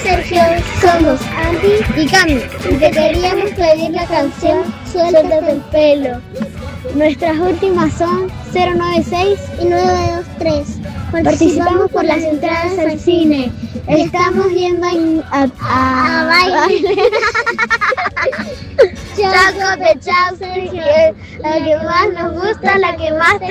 Sergio. Somos Andy Y Cami. y te queríamos pedir la canción Suéltate el pelo. Nuestras últimas son 096 Y 923. Participamos por las entradas al cine. Estamos yendo a baile. Chao, Cote, chao, Sergio. La que más nos gusta, la que más te